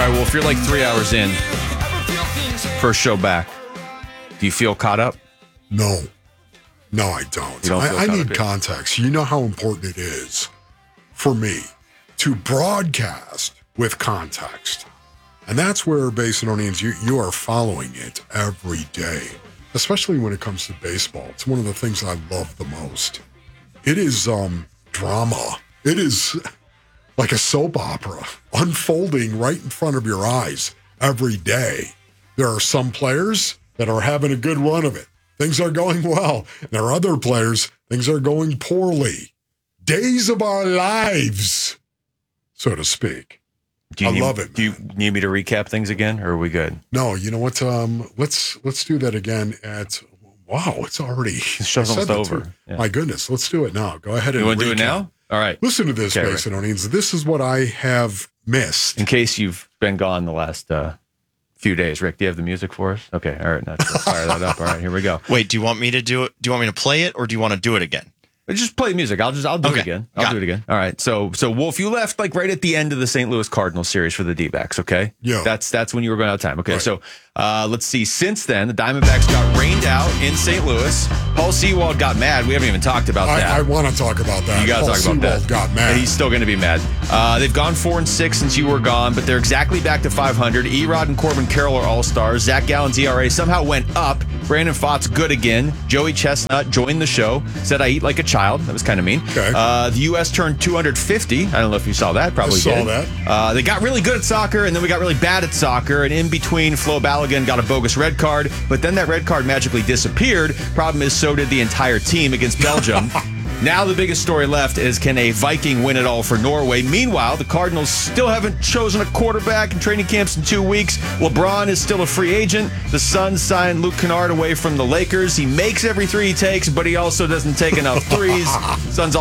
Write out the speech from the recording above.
right, well, if you're like 3 hours in, first show back, do you feel caught up? No, I don't. I need context. You know how important it is for me to broadcast with context. And that's where, Basinonians, you are following it every day, especially when it comes to baseball. It's one of the things I love the most. It is drama. It is like a soap opera unfolding right in front of your eyes every day. There are some players that are having a good run of it. Things are going well. There are other players, things are going poorly. Days of our lives, so to speak. I love it. Do you need me to recap things again, or are we good? No, you know what? Let's do that again at. Wow, it's already. The show's almost over. Yeah. My goodness, let's do it now. Go ahead and. You want to do it now? All right. Listen to this, Basinonians. This is what I have missed. In case you've been gone the last few days, Rick, do you have the music for us? Okay, all right. Let's fire that up. All right, here we go. Wait, do you want me to do it? Do you want me to play it, or do you want to do it again? Just play music. I'll do it again. I'll do it again. All right. So Wolf, you left like right at the end of the St. Louis Cardinals series for the D-backs, okay? Yeah. That's when you were going out of time. Okay, right. So let's see. Since then, the Diamondbacks got rained out in St. Louis. Paul Sewald got mad. We haven't even talked about that. I want to talk about that. You got to talk about that. Paul Sewald got mad. And he's still going to be mad. They've gone 4-6 since you were gone, but they're exactly back to 500. Erod and Corbin Carroll are all-stars. Zach Gallen's ERA somehow went up. Brandon Pfaadt's good again. Joey Chestnut joined the show. Said I eat like a child. That was kind of mean. Okay. The U.S. turned 250. I don't know if you saw that. Probably saw did. that. They got really good at soccer, and then we got really bad at soccer. And in between, Flo Balogun got a bogus red card, but then that red card magically disappeared. Problem is, so did the entire team against Belgium. Now the biggest story left is, can a Viking win it all for Norway? Meanwhile, the Cardinals still haven't chosen a quarterback in training camps in 2 weeks. LeBron is still a free agent. The Suns signed Luke Kennard away from the Lakers. He makes every three he takes, but he also doesn't take enough threes. Suns